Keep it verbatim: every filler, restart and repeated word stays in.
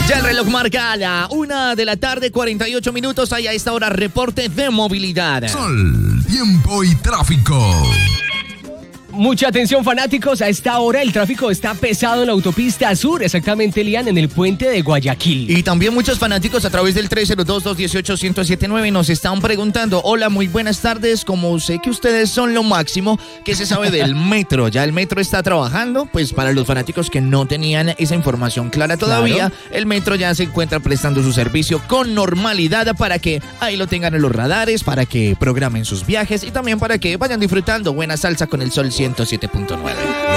Ya el reloj marca la una de la tarde, cuarenta y ocho minutos. Hay a esta hora reporte de movilidad. Sol, tiempo y tráfico. Mucha atención, fanáticos, a esta hora el tráfico está pesado en la autopista sur, exactamente, Lian, en el puente de Guayaquil. Y también muchos fanáticos a través del tres cero dos, dos uno ocho, uno cero siete nueve nos están preguntando: hola, muy buenas tardes, como sé que ustedes son lo máximo, ¿qué se sabe del metro? ¿Ya el metro está trabajando? Pues para los fanáticos que no tenían esa información clara todavía, claro, el metro ya se encuentra prestando su servicio con normalidad para que ahí lo tengan en los radares, para que programen sus viajes y también para que vayan disfrutando buena salsa con el Sol ciento siete punto nueve.